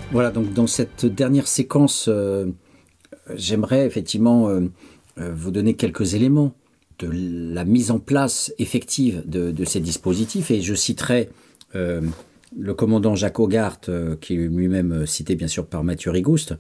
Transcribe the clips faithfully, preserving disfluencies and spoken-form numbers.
Voilà, donc dans cette dernière séquence, euh, j'aimerais effectivement euh, euh, vous donner quelques éléments de la mise en place effective de, de ces dispositifs. Et je citerai euh, le commandant Jacques Hogarth, euh, qui est lui-même cité bien sûr par Mathieu Rigouste,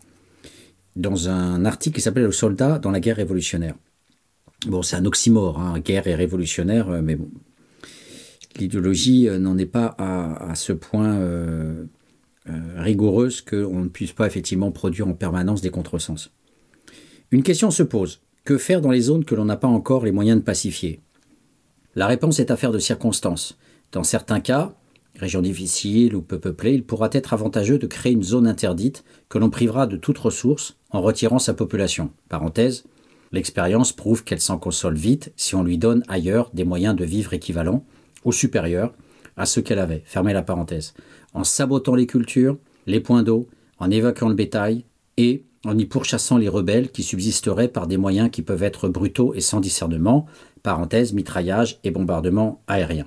dans un article qui s'appelle « Le soldat dans la guerre révolutionnaire ». Bon, c'est un oxymore, hein, guerre et révolutionnaire, euh, mais bon, l'idéologie euh, n'en est pas à, à ce point euh, euh, rigoureuse qu'on ne puisse pas effectivement produire en permanence des contresens. Une question se pose. Que faire dans les zones que l'on n'a pas encore les moyens de pacifier ? La réponse est affaire de circonstances. Dans certains cas, régions difficiles ou peu peuplées, il pourra être avantageux de créer une zone interdite que l'on privera de toute ressource en retirant sa population. Parenthèse, l'expérience prouve qu'elle s'en console vite si on lui donne ailleurs des moyens de vivre équivalents ou supérieurs à ceux qu'elle avait. Fermez la parenthèse. En sabotant les cultures, les points d'eau, en évacuant le bétail et en y pourchassant les rebelles qui subsisteraient par des moyens qui peuvent être brutaux et sans discernement, parenthèse, mitraillage et bombardement aérien.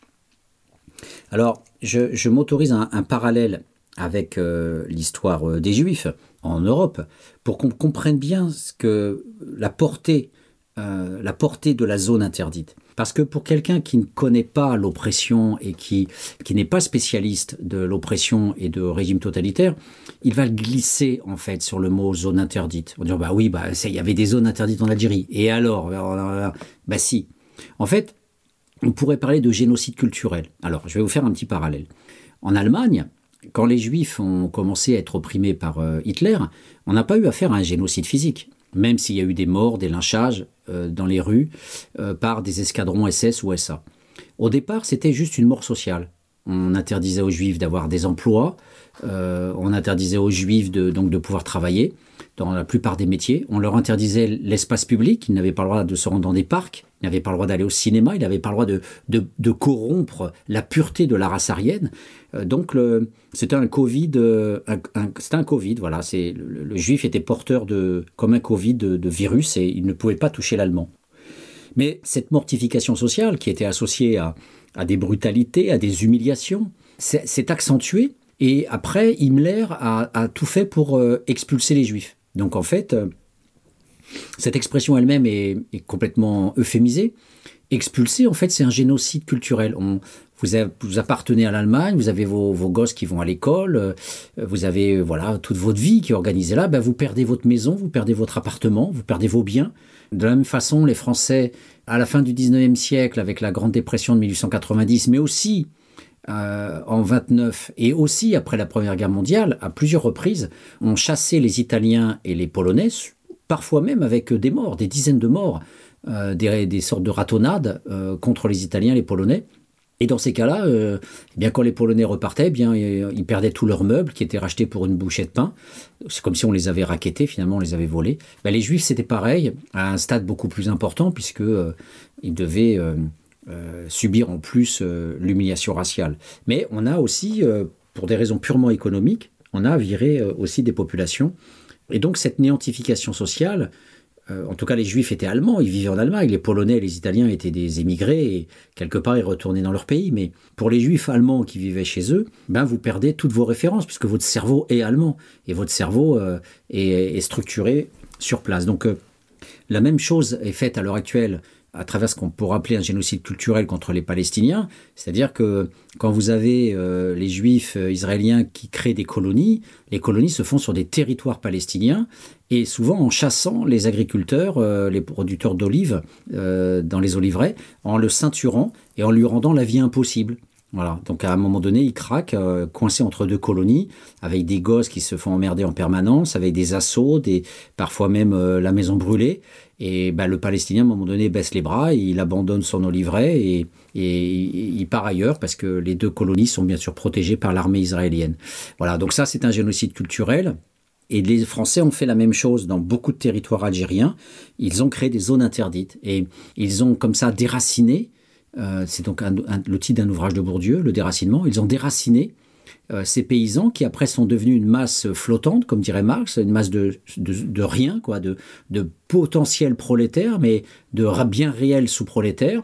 Alors, je, je m'autorise un, un parallèle avec euh, l'histoire euh, des Juifs en Europe pour qu'on comprenne bien ce que, la, portée, euh, la portée de la zone interdite. Parce que pour quelqu'un qui ne connaît pas l'oppression et qui, qui n'est pas spécialiste de l'oppression et de régime totalitaire, il va glisser en fait sur le mot zone interdite. On va dire bah oui, bah il y avait des zones interdites en Algérie. Et alors, bah si. En fait, on pourrait parler de génocide culturel. Alors, je vais vous faire un petit parallèle. En Allemagne, quand les Juifs ont commencé à être opprimés par euh, Hitler, on n'a pas eu affaire à un génocide physique. Même s'il y a eu des morts, des lynchages euh, dans les rues euh, par des escadrons S S ou S A. Au départ, c'était juste une mort sociale. On interdisait aux Juifs d'avoir des emplois, euh, on interdisait aux Juifs de, donc de pouvoir travailler dans la plupart des métiers. On leur interdisait l'espace public, ils n'avaient pas le droit de se rendre dans des parcs, ils n'avaient pas le droit d'aller au cinéma, ils n'avaient pas le droit de, de, de corrompre la pureté de la race aryenne. Euh, donc le, c'était un Covid, euh, un, un, c'était un Covid, voilà. C'est, le, le Juif était porteur de, comme un Covid de, de virus et il ne pouvait pas toucher l'allemand. Mais cette mortification sociale qui était associée à, à des brutalités, à des humiliations, c'est, c'est accentuée. Et après, Himmler a, a tout fait pour euh, expulser les Juifs. Donc en fait, euh, cette expression elle-même est, est complètement euphémisée. Expulser, en fait, c'est un génocide culturel. On, vous, avez, vous appartenez à l'Allemagne, vous avez vos, vos gosses qui vont à l'école, euh, vous avez voilà, toute votre vie qui est organisée là, ben vous perdez votre maison, vous perdez votre appartement, vous perdez vos biens. De la même façon, les Français, à la fin du dix-neuvième siècle, avec la Grande Dépression de mille huit cent quatre-vingt-dix, mais aussi euh, en vingt-neuf, et aussi après la Première Guerre mondiale, à plusieurs reprises, ont chassé les Italiens et les Polonais, parfois même avec des morts, des dizaines de morts, euh, des, des sortes de ratonnades euh, contre les Italiens et les Polonais. Et dans ces cas-là, euh, eh bien, quand les Polonais repartaient, eh bien, ils perdaient tous leurs meubles qui étaient rachetés pour une bouchée de pain. C'est comme si on les avait rackettés, finalement, on les avait volés. Ben, les Juifs, c'était pareil, à un stade beaucoup plus important, puisqu'ils euh, devaient euh, euh, subir en plus euh, l'humiliation raciale. Mais on a aussi, euh, pour des raisons purement économiques, on a viré euh, aussi des populations. Et donc, cette néantification sociale, Euh, en tout cas, les Juifs étaient allemands, ils vivaient en Allemagne. Les Polonais et les Italiens étaient des émigrés et quelque part, ils retournaient dans leur pays. Mais pour les Juifs allemands qui vivaient chez eux, ben, vous perdez toutes vos références puisque votre cerveau est allemand et votre cerveau euh, est, est structuré sur place. Donc, euh, la même chose est faite à l'heure actuelle à travers ce qu'on pourrait appeler un génocide culturel contre les Palestiniens. C'est-à-dire que quand vous avez euh, les Juifs euh, israéliens qui créent des colonies, les colonies se font sur des territoires palestiniens et souvent en chassant les agriculteurs, euh, les producteurs d'olives euh, dans les oliveraies, en le ceinturant et en lui rendant la vie impossible. Voilà. Donc à un moment donné, ils craquent, euh, coincés entre deux colonies, avec des gosses qui se font emmerder en permanence, avec des assauts, des, parfois même euh, la maison brûlée. Et ben, le Palestinien, à un moment donné, baisse les bras, il abandonne son oliveraie et, et il part ailleurs parce que les deux colonies sont bien sûr protégées par l'armée israélienne. Voilà, donc ça, c'est un génocide culturel. Et les Français ont fait la même chose dans beaucoup de territoires algériens. Ils ont créé des zones interdites et ils ont comme ça déraciné. Euh, c'est donc un, un, le titre d'un ouvrage de Bourdieu, le déracinement. Ils ont déraciné euh, ces paysans qui après sont devenus une masse flottante, comme dirait Marx, une masse de, de, de rien, quoi, de, de potentiel prolétaire, mais de bien réel sous-prolétaire.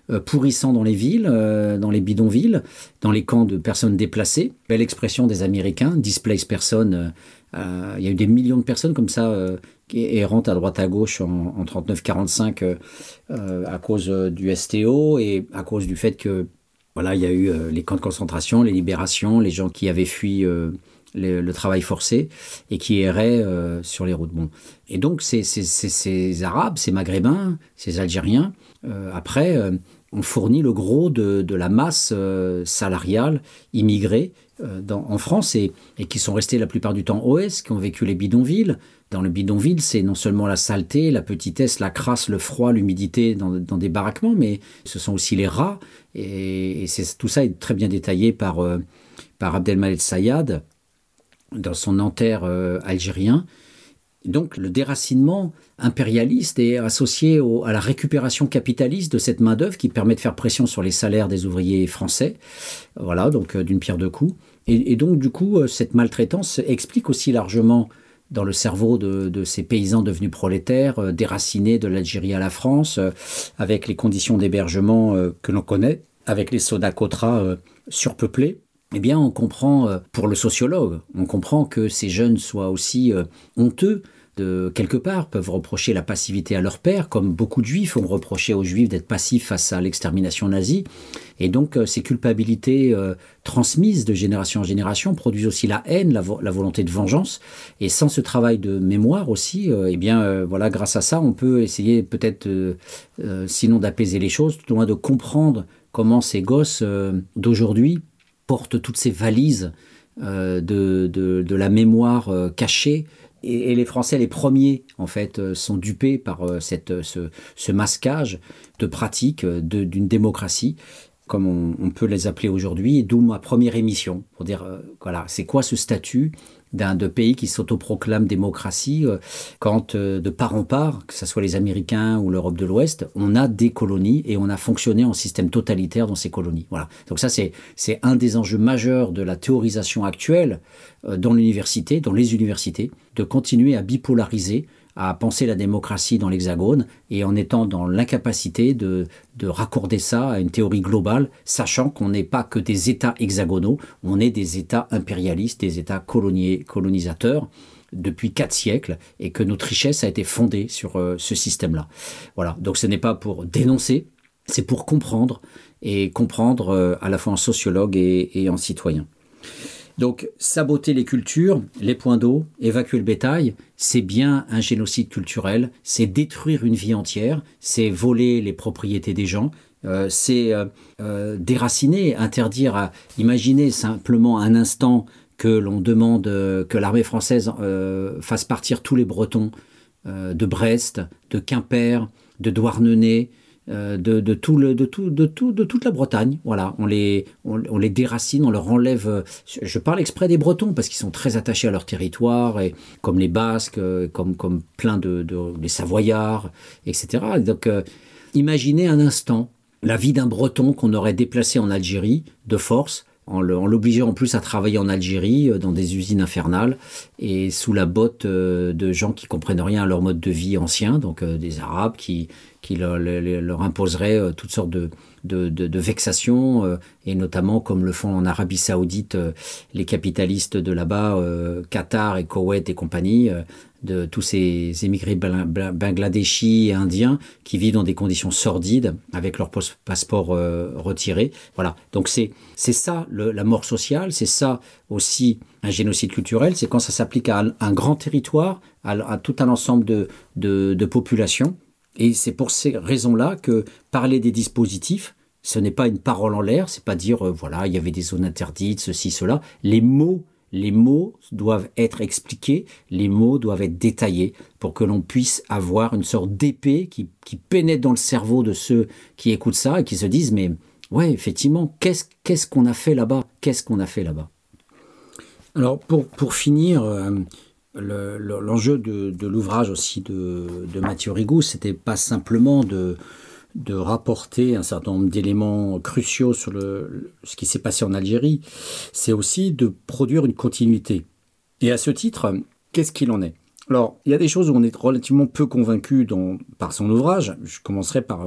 euh, pourrissant dans les villes, euh, dans les bidonvilles, dans les camps de personnes déplacées. Belle expression des Américains, displaced person. Euh, il y a eu des millions de personnes comme ça euh, errantes à droite à gauche en, en trente-neuf quarante-cinq euh, euh, à cause euh, du S T O et à cause du fait que voilà, il y a eu euh, les camps de concentration, les libérations, les gens qui avaient fui euh, le, le travail forcé et qui erraient euh, sur les routes. Bon. Et donc ces, ces, ces, ces Arabes, ces Maghrébins, ces Algériens, euh, après, euh, ont fourni le gros de, de la masse euh, salariale immigrée euh, dans, en France et, et qui sont restés la plupart du temps O S, qui ont vécu les bidonvilles. Dans le bidonville, c'est non seulement la saleté, la petitesse, la crasse, le froid, l'humidité dans, dans des baraquements, mais ce sont aussi les rats. Et, et c'est, tout ça est très bien détaillé par, euh, par Abdelmalek Sayad dans son Nanterre euh, algérien. Donc le déracinement impérialiste est associé au, à la récupération capitaliste de cette main-d'œuvre qui permet de faire pression sur les salaires des ouvriers français. Voilà, donc euh, d'une pierre deux coups. Et, et donc du coup, euh, cette maltraitance explique aussi largement dans le cerveau de, de ces paysans devenus prolétaires, euh, déracinés de l'Algérie à la France, euh, avec les conditions d'hébergement euh, que l'on connaît, avec les soda-cotras euh, surpeuplés. Eh bien, on comprend, euh, pour le sociologue, on comprend que ces jeunes soient aussi euh, honteux de quelque part, peuvent reprocher la passivité à leur père, comme beaucoup de juifs ont reproché aux juifs d'être passifs face à l'extermination nazie. Et donc, euh, ces culpabilités euh, transmises de génération en génération produisent aussi la haine, la, vo- la volonté de vengeance. Et sans ce travail de mémoire aussi, euh, eh bien, euh, voilà, grâce à ça, on peut essayer peut-être, euh, euh, sinon d'apaiser les choses, tout au moins de comprendre comment ces gosses euh, d'aujourd'hui portent toutes ces valises euh, de, de, de la mémoire euh, cachée. Et, et les Français, les premiers, en fait, euh, sont dupés par euh, cette, ce, ce masquage de pratiques de, d'une démocratie, comme on, on peut les appeler aujourd'hui, et d'où ma première émission, pour dire, euh, voilà, c'est quoi ce statut d'un de pays qui s'autoproclame démocratie, euh, quand euh, de part en part, que ce soit les Américains ou l'Europe de l'Ouest, on a des colonies et on a fonctionné en système totalitaire dans ces colonies. Voilà. Donc ça, c'est, c'est un des enjeux majeurs de la théorisation actuelle euh, dans l'université, dans les universités, de continuer à bipolariser, à penser la démocratie dans l'Hexagone et en étant dans l'incapacité de, de raccorder ça à une théorie globale, sachant qu'on n'est pas que des États hexagonaux, on est des États impérialistes, des États coloniés, colonisateurs depuis quatre siècles et que notre richesse a été fondée sur euh, ce système-là. Voilà, donc ce n'est pas pour dénoncer, c'est pour comprendre et comprendre euh, à la fois en sociologue et, et en citoyen. Donc, saboter les cultures, les points d'eau, évacuer le bétail, c'est bien un génocide culturel, c'est détruire une vie entière, c'est voler les propriétés des gens, euh, c'est euh, euh, déraciner, interdire à imaginer simplement un instant que l'on demande euh, que l'armée française euh, fasse partir tous les Bretons euh, de Brest, de Quimper, de Douarnenez, Euh, de, de, tout le, de, tout, de, tout, de toute la Bretagne. Voilà, on les, on, on les déracine, on leur enlève... Euh, je parle exprès des Bretons parce qu'ils sont très attachés à leur territoire, et, comme les Basques, euh, comme, comme plein de, de... les Savoyards, et cetera. Donc, euh, imaginez un instant la vie d'un Breton qu'on aurait déplacé en Algérie de force, en, le, en l'obligeant en plus à travailler en Algérie, euh, dans des usines infernales, et sous la botte euh, de gens qui comprennent rien à leur mode de vie ancien, donc euh, des Arabes qui... qui leur, leur imposerait euh, toutes sortes de, de, de, de vexations, euh, et notamment comme le font en Arabie Saoudite euh, les capitalistes de là-bas, euh, Qatar et Koweït et compagnie, euh, de tous ces émigrés bangladeshis et indiens qui vivent dans des conditions sordides avec leur passeport euh, retiré. Voilà. Donc c'est, c'est ça le, la mort sociale, c'est ça aussi un génocide culturel, c'est quand ça s'applique à un, un grand territoire, à, à tout un ensemble de, de, de populations. Et c'est pour ces raisons-là que parler des dispositifs, ce n'est pas une parole en l'air, c'est pas dire, euh, voilà, il y avait des zones interdites, ceci, cela. Les mots, les mots doivent être expliqués, les mots doivent être détaillés pour que l'on puisse avoir une sorte d'épée qui, qui pénètre dans le cerveau de ceux qui écoutent ça et qui se disent, mais ouais, effectivement, qu'est-ce, qu'est-ce qu'on a fait là-bas ? Qu'est-ce qu'on a fait là-bas ? Alors, pour, pour finir... Euh, Le, le, l'enjeu de, de l'ouvrage aussi de, de Mathieu Rigoux, c'était pas simplement de, de rapporter un certain nombre d'éléments cruciaux sur le, ce qui s'est passé en Algérie, c'est aussi de produire une continuité. Et à ce titre, qu'est-ce qu'il en est ? Alors, il y a des choses où on est relativement peu convaincu dans, par son ouvrage. Je commencerai par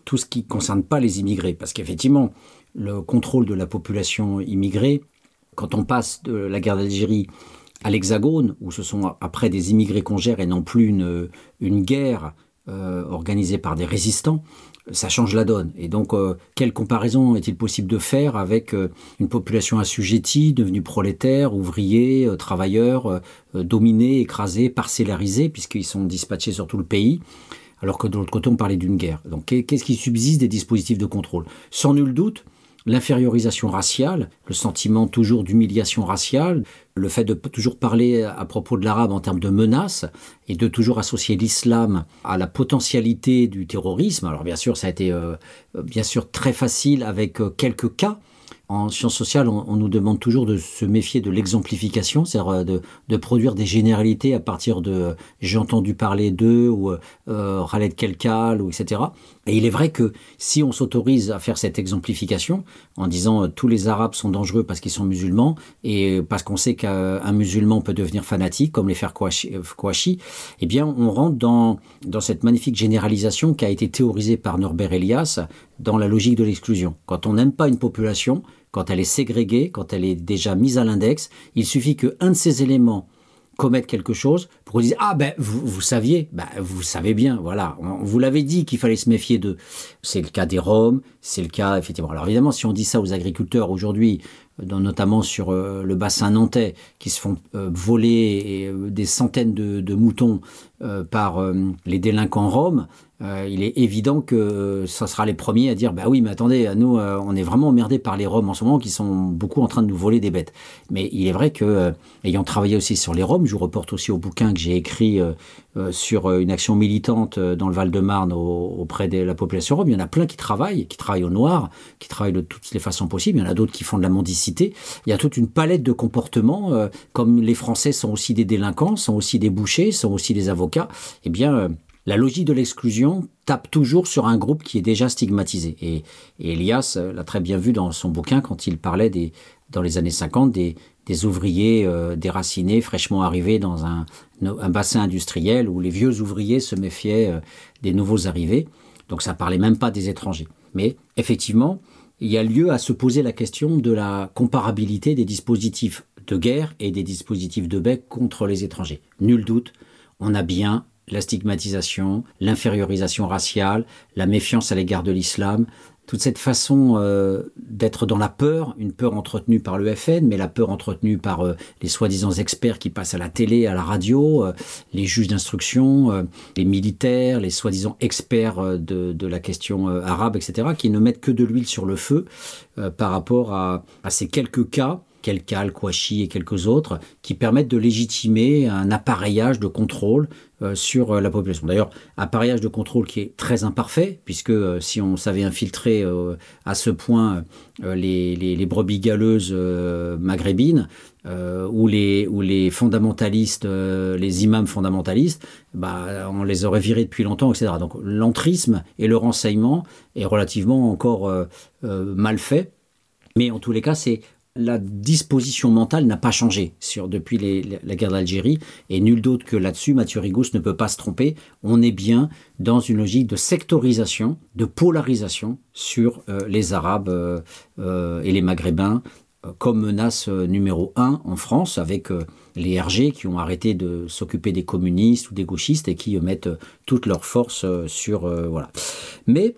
tout ce qui ne concerne pas les immigrés. Parce qu'effectivement, le contrôle de la population immigrée, quand on passe de la guerre d'Algérie à l'Hexagone, où ce sont après des immigrés qu'on gère et non plus une, une guerre euh, organisée par des résistants, ça change la donne. Et donc, euh, quelle comparaison est-il possible de faire avec euh, une population assujettie, devenue prolétaire, ouvrier, euh, travailleurs, euh, dominés, écrasés, parcellarisés, puisqu'ils sont dispatchés sur tout le pays, alors que de l'autre côté, on parlait d'une guerre. Donc, qu'est-ce qui subsiste des dispositifs de contrôle ? Sans nul doute, l'infériorisation raciale, le sentiment toujours d'humiliation raciale, le fait de toujours parler à propos de l'arabe en termes de menaces et de toujours associer l'islam à la potentialité du terrorisme. Alors bien sûr, ça a été euh, bien sûr très facile avec euh, quelques cas. En sciences sociales, on, on nous demande toujours de se méfier de l'exemplification, c'est-à-dire de, de produire des généralités à partir de euh, « j'ai entendu parler d'eux » ou euh, « Khaled Kelkal » ou et cetera. Et il est vrai que si on s'autorise à faire cette exemplification en disant euh, « tous les Arabes sont dangereux parce qu'ils sont musulmans » et parce qu'on sait qu'un musulman peut devenir fanatique, comme les frères Kouachi, eh bien on rentre dans, dans cette magnifique généralisation qui a été théorisée par Norbert Elias dans la logique de l'exclusion. Quand on n'aime pas une population, quand elle est ségrégée, quand elle est déjà mise à l'index, il suffit qu'un de ces éléments commette quelque chose pour qu'on dise « Ah ben, vous, vous saviez, ben, vous savez bien, voilà, on vous l'avait dit qu'il fallait se méfier d'eux. » C'est le cas des Roms, c'est le cas, effectivement. Alors évidemment, si on dit ça aux agriculteurs aujourd'hui, dans, notamment sur euh, le bassin nantais, qui se font euh, voler et, euh, des centaines de, de moutons euh, par euh, les délinquants roms, Euh, il est évident que ça sera les premiers à dire bah oui mais attendez, nous euh, on est vraiment emmerdés par les Roms en ce moment qui sont beaucoup en train de nous voler des bêtes. Mais il est vrai que euh, ayant travaillé aussi sur les Roms, je vous reporte aussi au bouquin que j'ai écrit euh, euh, sur une action militante dans le Val-de-Marne au, auprès de la population Rom. Il y en a plein qui travaillent, qui travaillent au noir, qui travaillent de toutes les façons possibles. Il y en a d'autres qui font de la mendicité. Il y a toute une palette de comportements, euh, comme les Français sont aussi des délinquants, sont aussi des bouchers, sont aussi des avocats. Eh bien euh, la logique de l'exclusion tape toujours sur un groupe qui est déjà stigmatisé. Et, et Elias l'a très bien vu dans son bouquin quand il parlait des, dans les années cinquante des, des ouvriers euh, déracinés, fraîchement arrivés dans un, un bassin industriel où les vieux ouvriers se méfiaient euh, des nouveaux arrivés. Donc ça ne parlait même pas des étrangers. Mais effectivement, il y a lieu à se poser la question de la comparabilité des dispositifs de guerre et des dispositifs de paix contre les étrangers. Nul doute, on a bien la stigmatisation, l'infériorisation raciale, la méfiance à l'égard de l'islam, toute cette façon euh, d'être dans la peur, une peur entretenue par le F N, mais la peur entretenue par euh, les soi-disant experts qui passent à la télé, à la radio, euh, les juges d'instruction, euh, les militaires, les soi-disant experts euh, de, de la question euh, arabe, et cetera, qui ne mettent que de l'huile sur le feu euh, par rapport à, à ces quelques cas, Kelkal, Kouachi et quelques autres, qui permettent de légitimer un appareillage de contrôle euh, sur euh, la population. D'ailleurs, appareillage de contrôle qui est très imparfait, puisque euh, si on savait infiltrer euh, à ce point euh, les, les, les brebis galeuses euh, maghrébines, euh, ou, les, ou les fondamentalistes, euh, les imams fondamentalistes, bah, on les aurait virés depuis longtemps, et cetera. Donc l'entrisme et le renseignement est relativement encore euh, euh, mal fait, mais en tous les cas, c'est la disposition mentale n'a pas changé sur, depuis les, la guerre d'Algérie, et nul doute que là-dessus, Mathieu Rigous ne peut pas se tromper. On est bien dans une logique de sectorisation, de polarisation sur euh, les Arabes euh, euh, et les Maghrébins, euh, comme menace euh, numéro un en France, avec euh, les R G qui ont arrêté de s'occuper des communistes ou des gauchistes et qui euh, mettent euh, toutes leurs forces euh, sur... Euh, voilà. Mais,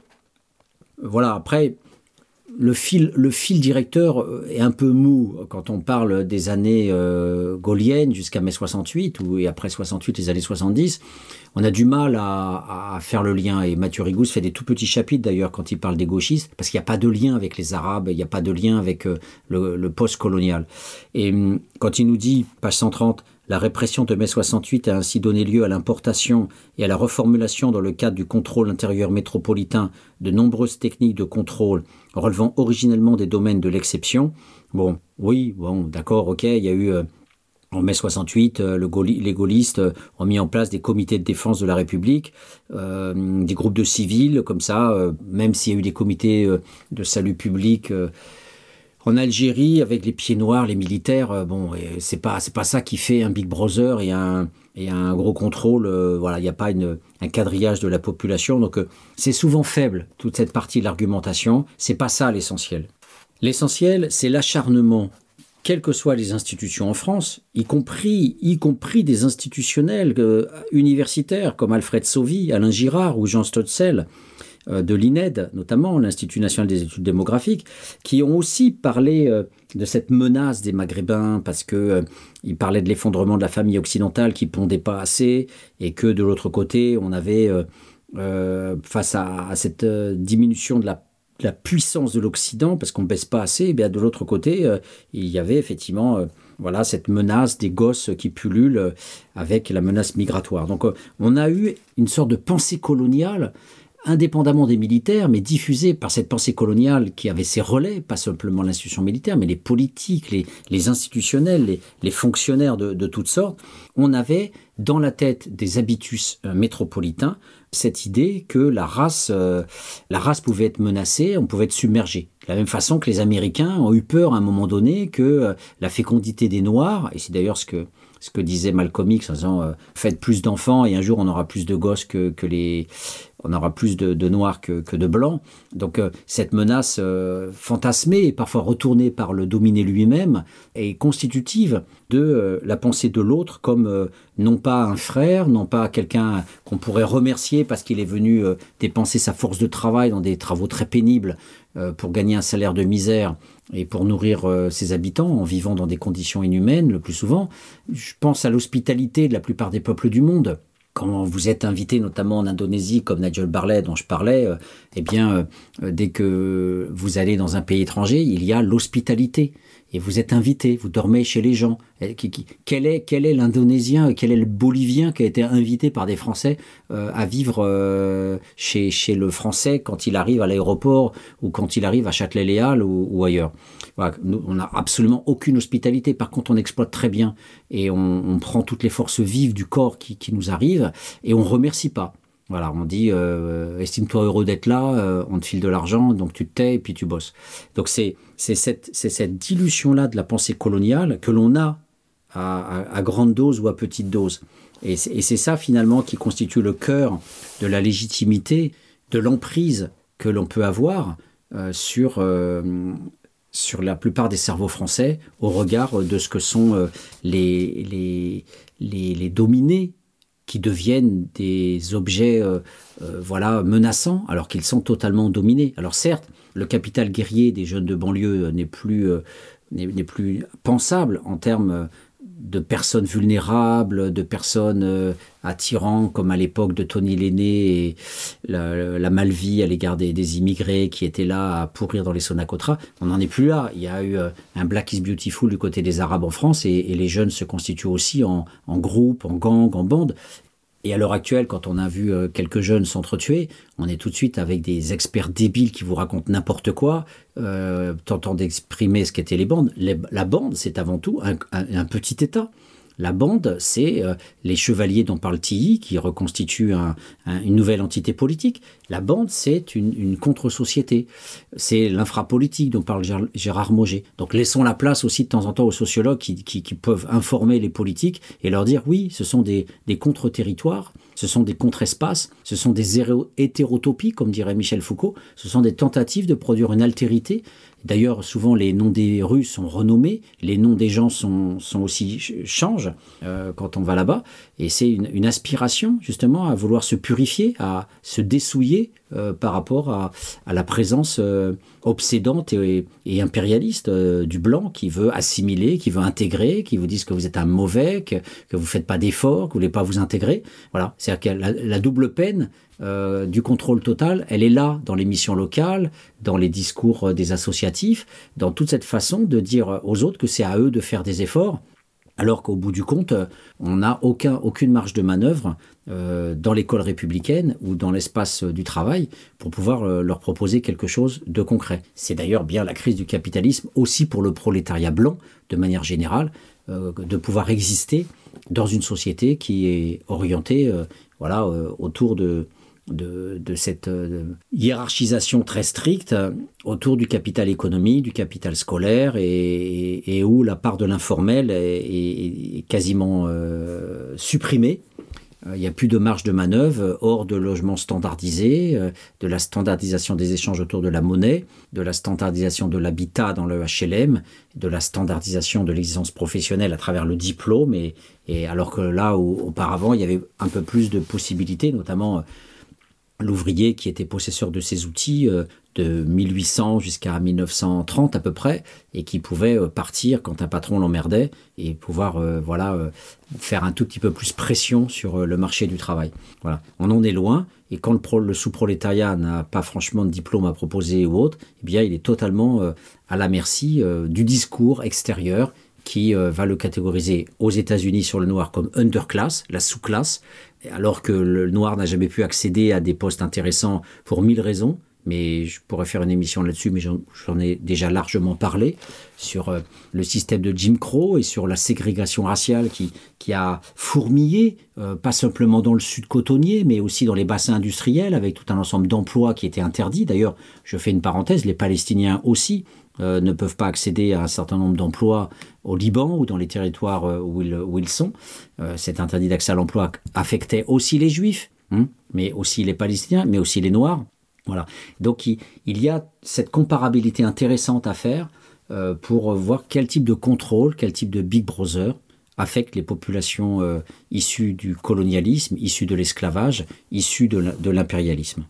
voilà, après... Le fil, le fil directeur est un peu mou quand on parle des années euh, gaulliennes jusqu'à mai soixante-huit ou, et après soixante-huit, les années soixante-dix. On a du mal à, à faire le lien. Et Mathieu Rigous fait des tout petits chapitres d'ailleurs quand il parle des gauchistes, parce qu'il n'y a pas de lien avec les Arabes, il n'y a pas de lien avec euh, le, le post-colonial. Et quand il nous dit, page cent trente, la répression de mai soixante-huit a ainsi donné lieu à l'importation et à la reformulation dans le cadre du contrôle intérieur métropolitain de nombreuses techniques de contrôle relevant originellement des domaines de l'exception. Bon, oui, bon, d'accord, ok, il y a eu... Euh, En mai soixante-huit, le Gaulli, les gaullistes ont mis en place des comités de défense de la République, euh, des groupes de civils, comme ça, euh, même s'il y a eu des comités euh, de salut public euh, En Algérie, avec les pieds noirs, les militaires, euh, bon, et c'est pas c'est pas ça qui fait un Big Brother et un et un gros contrôle. Euh, voilà, il n'y a pas une, un quadrillage de la population, donc euh, c'est souvent faible toute cette partie de l'argumentation. C'est pas ça l'essentiel. L'essentiel, c'est l'acharnement, quelles que soient les institutions en France, y compris y compris des institutionnels euh, universitaires comme Alfred Sauvy, Alain Girard ou Jean Stotzel, de l'I N E D, notamment l'Institut national des études démographiques, qui ont aussi parlé euh, de cette menace des Maghrébins, parce qu'ils euh, parlaient de l'effondrement de la famille occidentale qui ne pondait pas assez, et que de l'autre côté, on avait, euh, euh, face à, à cette euh, diminution de la, de la puissance de l'Occident, parce qu'on ne baisse pas assez, et bien de l'autre côté, euh, il y avait effectivement euh, voilà, cette menace des gosses qui pullulent euh, avec la menace migratoire. Donc euh, on a eu une sorte de pensée coloniale indépendamment des militaires, mais diffusée par cette pensée coloniale qui avait ses relais, pas simplement l'institution militaire, mais les politiques, les, les institutionnels, les, les fonctionnaires de, de toutes sortes. On avait dans la tête des habitus euh, métropolitains cette idée que la race, euh, la race pouvait être menacée, on pouvait être submergé. De la même façon que les Américains ont eu peur à un moment donné que euh, la fécondité des Noirs, et c'est d'ailleurs ce que ce que disait Malcolm X en disant euh, faites plus d'enfants et un jour on aura plus de gosses que, que les on aura plus de, de noirs que, que de blancs. Donc euh, cette menace euh, fantasmée et parfois retournée par le dominé lui-même est constitutive de euh, la pensée de l'autre comme euh, non pas un frère, non pas quelqu'un qu'on pourrait remercier parce qu'il est venu euh, dépenser sa force de travail dans des travaux très pénibles euh, pour gagner un salaire de misère et pour nourrir euh, ses habitants en vivant dans des conditions inhumaines le plus souvent. Je pense à l'hospitalité de la plupart des peuples du monde. Quand vous êtes invité notamment en Indonésie comme Nigel Barley dont je parlais, euh, eh bien euh, dès que vous allez dans un pays étranger, il y a l'hospitalité et vous êtes invité, vous dormez chez les gens. Et, qui, qui, quel est quel est l'Indonésien, quel est le Bolivien qui a été invité par des Français euh, à vivre euh, chez chez le Français quand il arrive à l'aéroport ou quand il arrive à Châtelet-Léal ou, ou ailleurs. Voilà, nous, on n'a absolument aucune hospitalité. Par contre, on exploite très bien et on, on prend toutes les forces vives du corps qui, qui nous arrivent et on remercie pas. Voilà, on dit euh, estime-toi heureux d'être là, euh, on te file de l'argent, donc tu te tais et puis tu bosses. Donc c'est c'est cette c'est cette dilution là de la pensée coloniale que l'on a à, à, à grande dose ou à petite dose. Et c'est, et c'est ça finalement qui constitue le cœur de la légitimité, de l'emprise que l'on peut avoir euh, sur euh, sur la plupart des cerveaux français au regard de ce que sont euh, les les les, les dominés qui deviennent des objets euh, euh, voilà, menaçants, alors qu'ils sont totalement dominés. Alors certes, le capital guerrier des jeunes de banlieue n'est plus, euh, n'est, n'est plus pensable en termes de personnes vulnérables, de personnes euh, attirantes, comme à l'époque de Tony Lenné et la, la malvie à l'égard des, des immigrés qui étaient là à pourrir dans les Sonacotra. On n'en est plus là. Il y a eu euh, un Black is Beautiful du côté des Arabes en France et, et les jeunes se constituent aussi en, en groupe, en gang, en bande. Et à l'heure actuelle, quand on a vu euh, quelques jeunes s'entretuer, on est tout de suite avec des experts débiles qui vous racontent n'importe quoi, euh, tentant d'exprimer ce qu'étaient les bandes. Les, la bande, c'est avant tout un, un, un petit État. La bande, c'est euh, les chevaliers dont parle Tilly, qui reconstituent un, un, une nouvelle entité politique. La bande, c'est une, une contre-société. C'est l'infrapolitique dont parle Gérard Mauger. Donc laissons la place aussi de temps en temps aux sociologues qui, qui, qui peuvent informer les politiques et leur dire oui, ce sont des, des contre-territoires, ce sont des contre-espaces, ce sont des hétérotopies, comme dirait Michel Foucault, ce sont des tentatives de produire une altérité. D'ailleurs, souvent, les noms des rues sont renommés, les noms des gens sont, sont aussi changent euh, quand on va là-bas. Et c'est une, une aspiration, justement, à vouloir se purifier, à se dessouiller euh, par rapport à, à la présence euh, obsédante et, et impérialiste euh, du blanc qui veut assimiler, qui veut intégrer, qui vous dit que vous êtes un mauvais, que, que vous ne faites pas d'efforts, que vous ne voulez pas vous intégrer. Voilà, c'est-à-dire que la, la double peine Euh, du contrôle total, elle est là dans les missions locales, dans les discours euh, des associatifs, dans toute cette façon de dire aux autres que c'est à eux de faire des efforts, alors qu'au bout du compte, euh, on n'a aucun, aucune marge de manœuvre euh, dans l'école républicaine ou dans l'espace euh, du travail pour pouvoir euh, leur proposer quelque chose de concret. C'est d'ailleurs bien la crise du capitalisme aussi pour le prolétariat blanc, de manière générale, euh, de pouvoir exister dans une société qui est orientée euh, voilà, euh, autour de de, de cette euh, hiérarchisation très stricte autour du capital économique, du capital scolaire, et, et, et où la part de l'informel est, est, est quasiment euh, supprimée. Il n'y a plus de marge de manœuvre hors de logements standardisés, de la standardisation des échanges autour de la monnaie, de la standardisation de l'habitat dans le H L M, de la standardisation de l'existence professionnelle à travers le diplôme. Et, et alors que là, où, auparavant, il y avait un peu plus de possibilités, notamment l'ouvrier qui était possesseur de ces outils de mille huit cents jusqu'à mille neuf cent trente à peu près, et qui pouvait partir quand un patron l'emmerdait et pouvoir euh, voilà, euh, faire un tout petit peu plus pression sur le marché du travail. Voilà. On en est loin, et quand le, pro, le sous-prolétariat n'a pas franchement de diplôme à proposer ou autre, eh bien, il est totalement euh, à la merci euh, du discours extérieur qui euh, va le catégoriser aux États-Unis sur le noir comme underclass, la sous-classe, alors que le noir n'a jamais pu accéder à des postes intéressants pour mille raisons. Mais je pourrais faire une émission là-dessus, mais j'en, j'en ai déjà largement parlé, sur euh, le système de Jim Crow et sur la ségrégation raciale qui, qui a fourmillé, euh, pas simplement dans le sud cotonnier, mais aussi dans les bassins industriels, avec tout un ensemble d'emplois qui étaient interdits. D'ailleurs, je fais une parenthèse, les Palestiniens aussi euh, ne peuvent pas accéder à un certain nombre d'emplois au Liban ou dans les territoires euh, où, ils, où ils sont. Euh, cet interdit d'accès à l'emploi affectait aussi les Juifs, hein, mais aussi les Palestiniens, mais aussi les Noirs. Voilà. Donc il, il y a cette comparabilité intéressante à faire euh, pour voir quel type de contrôle, quel type de Big Brother affecte les populations euh, issues du colonialisme, issues de l'esclavage, issues de, de l'impérialisme.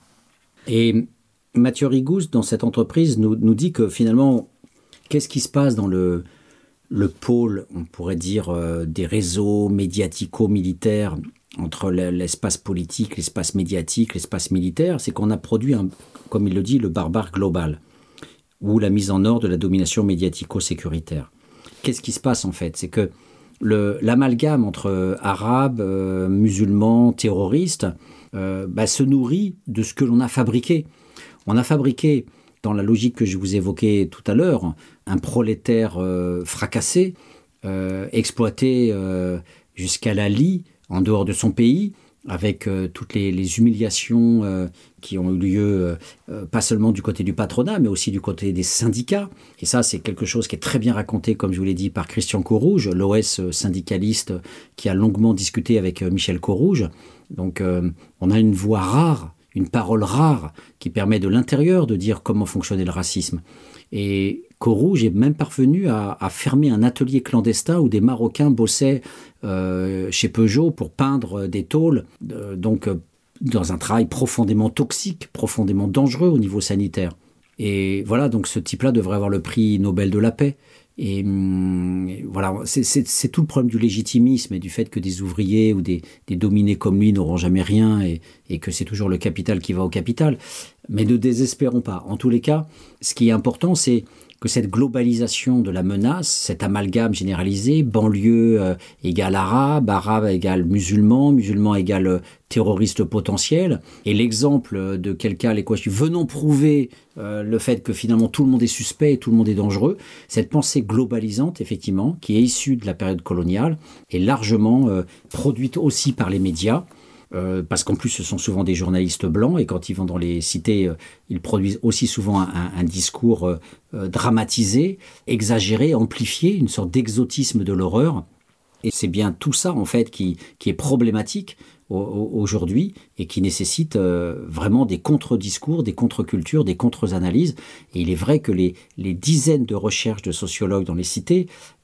Et Mathieu Rigousse, dans cette entreprise, nous, nous dit que finalement, qu'est-ce qui se passe dans le, le pôle, on pourrait dire, euh, des réseaux médiatico-militaires entre l'espace politique, l'espace médiatique, l'espace militaire, c'est qu'on a produit, un, comme il le dit, le barbare global, ou la mise en ordre de la domination médiatico-sécuritaire. Qu'est-ce qui se passe en fait ? C'est que le, l'amalgame entre arabes, euh, musulmans, terroristes, euh, bah, se nourrit de ce que l'on a fabriqué. On a fabriqué, dans la logique que je vous évoquais tout à l'heure, un prolétaire euh, fracassé, euh, exploité euh, jusqu'à la lie, en dehors de son pays, avec euh, toutes les, les humiliations euh, qui ont eu lieu, euh, pas seulement du côté du patronat, mais aussi du côté des syndicats. Et ça, c'est quelque chose qui est très bien raconté, comme je vous l'ai dit, par Christian Courrouge, l'O S syndicaliste qui a longuement discuté avec euh, Michel Courrouge. Donc, euh, on a une voix rare, une parole rare, qui permet de l'intérieur de dire comment fonctionnait le racisme. Et Courrouge est même parvenu à, à fermer un atelier clandestin où des Marocains bossaient euh, chez Peugeot pour peindre des tôles, euh, donc euh, dans un travail profondément toxique, profondément dangereux au niveau sanitaire. Et voilà, donc ce type-là devrait avoir le prix Nobel de la paix. Et hum, voilà, c'est, c'est, c'est tout le problème du légitimisme et du fait que des ouvriers ou des, des dominés comme lui n'auront jamais rien et, et que c'est toujours le capital qui va au capital. Mais ne désespérons pas. En tous les cas, ce qui est important, c'est que cette globalisation de la menace, cet amalgame généralisé, banlieue euh, égale arabe, arabe égale musulman, musulman égale euh, terroriste potentiel, et l'exemple de quelqu'un, les quoi, venons prouver euh, le fait que finalement tout le monde est suspect et tout le monde est dangereux, cette pensée globalisante, effectivement, qui est issue de la période coloniale, est largement euh, produite aussi par les médias, Euh, parce qu'en plus ce sont souvent des journalistes blancs et quand ils vont dans les cités, euh, ils produisent aussi souvent un, un discours euh, euh, dramatisé, exagéré, amplifié, une sorte d'exotisme de l'horreur. Et c'est bien tout ça en fait qui, qui est problématique au, au, aujourd'hui et qui nécessite euh, vraiment des contre-discours, des contre-cultures, des contre-analyses. Et il est vrai que les, les dizaines de recherches de sociologues dans les cités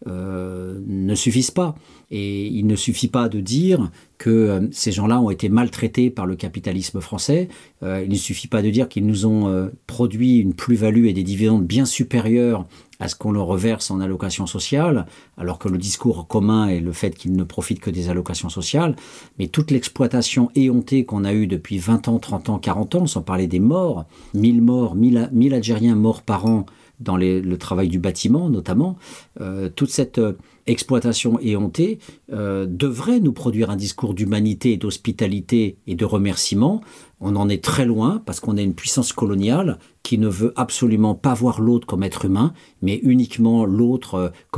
euh, ne suffisent pas. Et il ne suffit pas de dire que euh, ces gens-là ont été maltraités par le capitalisme français. Euh, il ne suffit pas de dire qu'ils nous ont euh, produit une plus-value et des dividendes bien supérieurs à ce qu'on leur reverse en allocations sociales, alors que le discours commun est le fait qu'ils ne profitent que des allocations sociales. Mais toute l'exploitation éhontée qu'on a eue depuis vingt ans, trente ans, quarante ans, sans parler des morts, mille morts, mille Algériens morts par an dans les, le travail du bâtiment notamment, euh, toute cette euh, exploitation éhontée euh, devrait nous produire un discours d'humanité, d'hospitalité et de remerciement. On en est très loin parce qu'on a une puissance coloniale qui ne veut absolument pas voir l'autre comme être humain, mais uniquement l'autre euh, comme